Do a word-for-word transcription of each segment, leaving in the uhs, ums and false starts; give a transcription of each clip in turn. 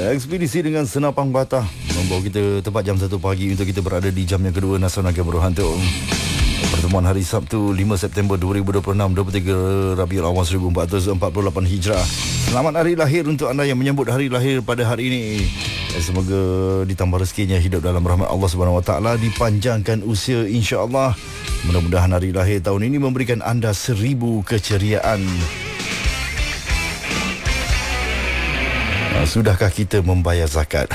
Ekspedisi dengan Senapang Batar membawa kita tepat jam satu pagi untuk kita berada di jam yang kedua Nasional Game Berhantu. Pertemuan hari Sabtu lima September dua ribu dua puluh enam, dua puluh tiga Rabiul Awal seribu empat ratus empat puluh lapan Hijrah. Selamat hari lahir untuk anda yang menyambut hari lahir pada hari ini. Semoga ditambah rezekinya, hidup dalam rahmat Allah Subhanahu Wa Taala, dipanjangkan usia insya-Allah. Mudah-mudahan hari lahir tahun ini memberikan anda seribu keceriaan. Sudahkah kita membayar zakat?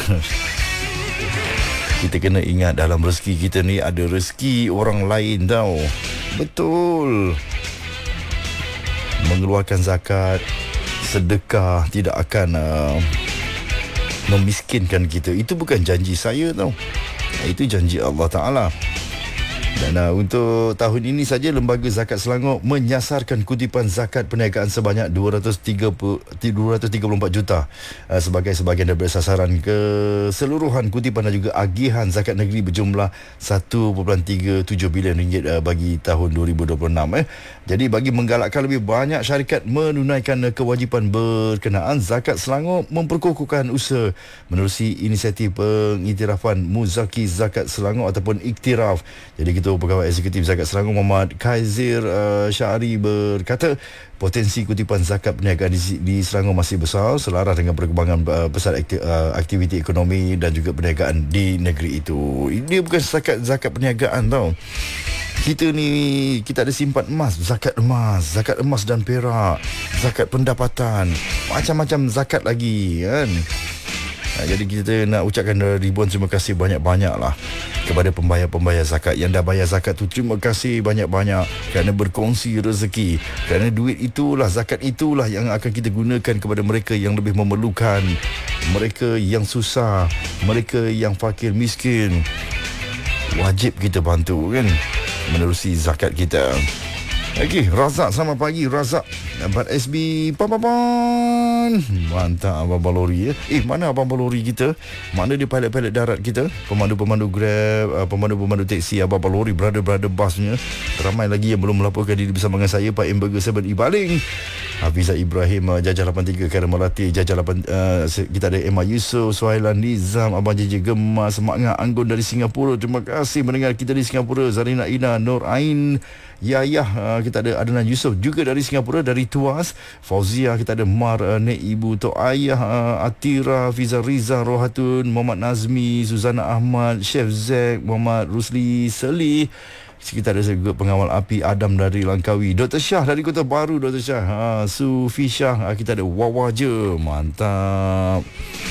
Kita kena ingat dalam rezeki kita ni ada rezeki orang lain tau. Betul. Mengeluarkan zakat, sedekah tidak akan uh, memiskinkan kita. Itu bukan janji saya tau. Itu janji Allah Ta'ala. Dan uh, untuk tahun ini saja Lembaga Zakat Selangor menyasarkan kutipan zakat perniagaan sebanyak dua ratus tiga puluh, dua ratus tiga puluh empat juta uh, sebagai sebahagian daripada sasaran keseluruhan kutipan dan juga agihan zakat negeri berjumlah satu perpuluhan tiga tujuh bilion ringgit uh, bagi tahun dua ribu dua puluh enam. Eh. Jadi bagi menggalakkan lebih banyak syarikat menunaikan uh, kewajipan berkenaan, Zakat Selangor memperkukuhkan usaha menerusi inisiatif pengiktirafan Muzaki Zakat Selangor ataupun iktiraf. Jadi kita Pegawai Eksekutif Zakat Selangor Muhammad Khaizir uh, Syahri berkata potensi kutipan zakat perniagaan di, di Selangor masih besar selaras dengan perkembangan uh, besar akti, uh, aktiviti ekonomi dan juga perniagaan di negeri itu. Ini bukan zakat zakat perniagaan tau. Kita ni kita ada simpan emas, zakat emas, zakat emas dan perak, zakat pendapatan, macam-macam zakat lagi kan. Ha, jadi kita nak ucapkan ribuan terima kasih banyak-banyak lah kepada pembayar-pembayar zakat yang dah bayar zakat tu. Terima kasih banyak-banyak kerana berkongsi rezeki. Kerana duit itulah, zakat itulah yang akan kita gunakan kepada mereka yang lebih memerlukan, mereka yang susah, mereka yang fakir miskin. Wajib kita bantu kan menerusi zakat kita. Okey, Razak, selamat pagi Razak. Dapat S B Papapan. Mantap Abang Balori ya. Eh, mana Abang Balori kita? Mana dia pilot-pilot darat kita? Pemandu-pemandu Grab, uh, pemandu-pemandu teksi Abang Balori, brother-brother busnya. Ramai lagi yang belum melaporkan diri bersama dengan saya, Pak Emburger Seven Ibaling, Hafizah Ibrahim, uh, Jajah lapan tiga Khairul Melati, Jajah lapan, uh, kita ada Emma Yusof, Suhailan Nizam, Abang J J Gemas, Semangat Anggun dari Singapura. Terima kasih mendengar kita di Singapura. Zarina Ina, Nur Ain, Yayah, uh, kita ada Adnan Yusof juga dari Singapura, dari Tuas. Fauzia, kita ada Mar, uh, Nek Ibu, Tok Ayah, uh, Atira, Fiza Riza, Rohatun, Muhammad Nazmi, Suzana Ahmad, Chef Zek, Muhammad Rusli Seli. Kita ada juga pengawal api Adam dari Langkawi, Doktor Syah dari Kota Baru, Doktor Syah, ha, Sufi Syah, ha, kita ada Wawa je, mantap.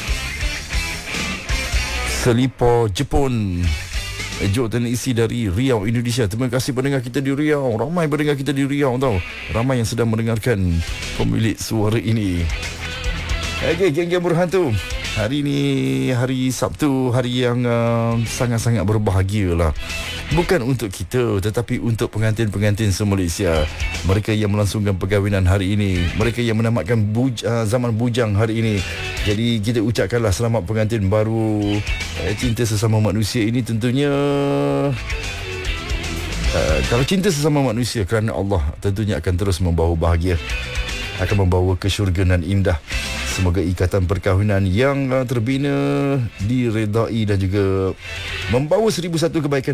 Selipor Jepun, Ejo Tenisi dari Riau, Indonesia. Terima kasih pendengar kita di Riau. Ramai pendengar kita di Riau tau. Ramai yang sedang mendengarkan pemilik suara ini. Okey, geng-geng berhantu. Hari ini hari Sabtu, hari yang uh, sangat-sangat berbahagia lah. Bukan untuk kita, tetapi untuk pengantin-pengantin se-Malaysia. Mereka yang melangsungkan perkahwinan hari ini, mereka yang menamatkan buj, uh, zaman bujang hari ini. Jadi kita ucapkanlah selamat pengantin baru. uh, Cinta sesama manusia ini tentunya uh, kalau cinta sesama manusia kerana Allah, tentunya akan terus membawa bahagia, akan membawa ke syurga nan indah. Semoga ikatan perkahwinan yang terbina diredai dan juga membawa seribu satu kebaikan